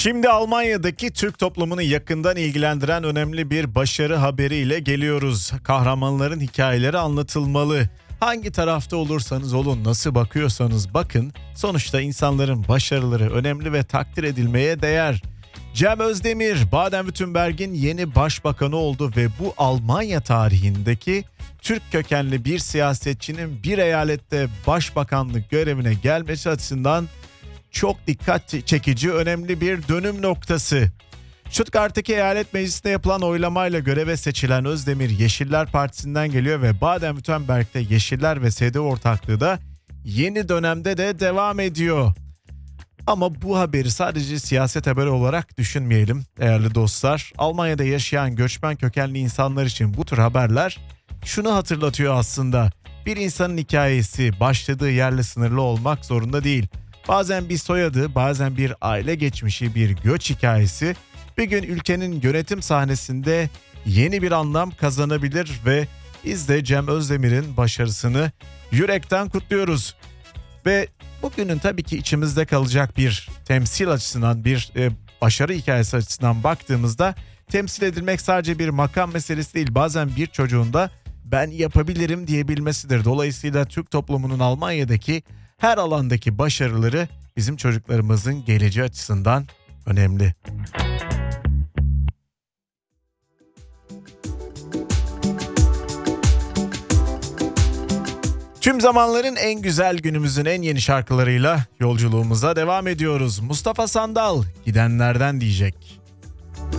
Şimdi Almanya'daki Türk toplumunu yakından ilgilendiren önemli bir başarı haberiyle geliyoruz. Kahramanların hikayeleri anlatılmalı. Hangi tarafta olursanız olun, nasıl bakıyorsanız bakın, sonuçta insanların başarıları önemli ve takdir edilmeye değer. Cem Özdemir, Baden-Württemberg'in yeni başbakanı oldu ve bu Almanya tarihindeki Türk kökenli bir siyasetçinin bir eyalette başbakanlık görevine gelmesi açısından çok dikkat çekici, önemli bir dönüm noktası. Stuttgart'taki eyalet meclisinde yapılan oylamayla göreve seçilen Özdemir, Yeşiller Partisi'nden geliyor ve Baden-Württemberg'de Yeşiller ve SD ortaklığı da yeni dönemde de devam ediyor. Ama bu haberi sadece siyaset haberi olarak düşünmeyelim değerli dostlar. Almanya'da yaşayan göçmen kökenli insanlar için bu tür haberler şunu hatırlatıyor aslında. Bir insanın hikayesi başladığı yerle sınırlı olmak zorunda değil. Bazen bir soyadı, bazen bir aile geçmişi, bir göç hikayesi bir gün ülkenin yönetim sahnesinde yeni bir anlam kazanabilir ve biz de Cem Özdemir'in başarısını yürekten kutluyoruz. Ve bugünün tabii ki içimizde kalacak bir temsil açısından, bir başarı hikayesi açısından baktığımızda temsil edilmek sadece bir makam meselesi değil. Bazen bir çocuğun da ben yapabilirim diyebilmesidir. Dolayısıyla Türk toplumunun Almanya'daki her alandaki başarıları bizim çocuklarımızın geleceği açısından önemli. Tüm zamanların en güzel, günümüzün en yeni şarkılarıyla yolculuğumuza devam ediyoruz. Mustafa Sandal, Gidenlerden diyecek.